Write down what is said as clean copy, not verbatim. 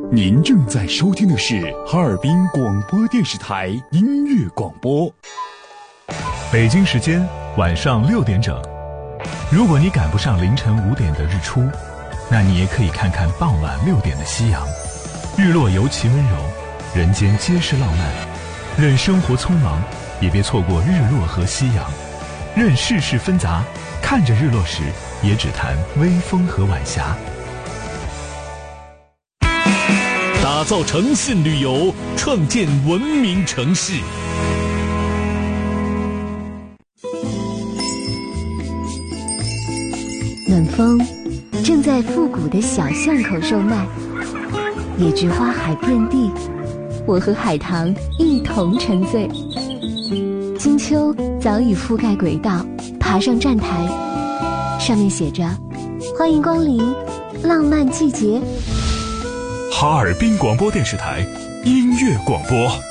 您正在收听的是哈尔滨广播电视台音乐广播。 北京时间晚上6点整。如果你赶不上凌晨5点的日出，那你也可以看看傍晚6点的夕阳。日落尤其温柔，人间皆是浪漫。任生活匆忙，也别错过日落和夕阳。任世事纷杂，看着日落时，也只谈微风和晚霞。 打造诚信旅游，创建文明城市。 暖风正在复古的小巷口售卖，野菊花海遍地，我和海棠一同沉醉。金秋早已覆盖轨道，爬上站台，上面写着欢迎光临浪漫季节。 哈尔滨广播电视台音乐广播。